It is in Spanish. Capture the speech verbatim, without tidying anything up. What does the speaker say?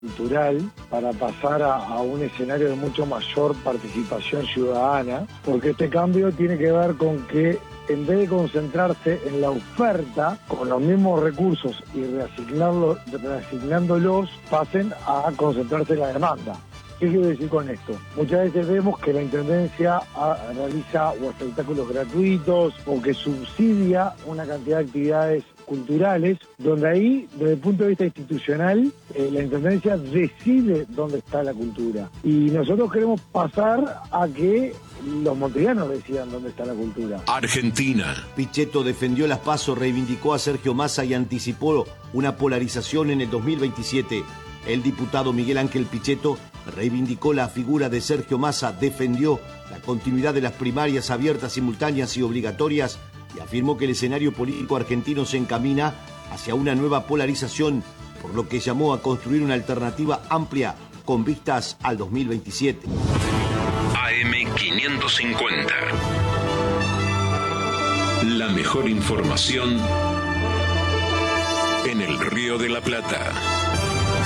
cultural para pasar a, a un escenario de mucho mayor participación ciudadana, porque este cambio tiene que ver con que en vez de concentrarse en la oferta con los mismos recursos y reasignarlos, reasignándolos, pasen a concentrarse en la demanda. ¿Qué quiero decir con esto? Muchas veces vemos que la Intendencia a, realiza o espectáculos gratuitos o que subsidia una cantidad de actividades culturales, donde ahí, desde el punto de vista institucional, eh, la Intendencia decide dónde está la cultura. Y nosotros queremos pasar a que los montevideanos decidan dónde está la cultura. Argentina. Pichetto defendió las PASO, reivindicó a Sergio Massa y anticipó una polarización en el dos mil veintisiete. El diputado Miguel Ángel Pichetto reivindicó la figura de Sergio Massa, defendió la continuidad de las primarias abiertas, simultáneas y obligatorias y afirmó que el escenario político argentino se encamina hacia una nueva polarización, por lo que llamó a construir una alternativa amplia con vistas al dos mil veintisiete. A M quinientos cincuenta. La mejor información en el Río de la Plata.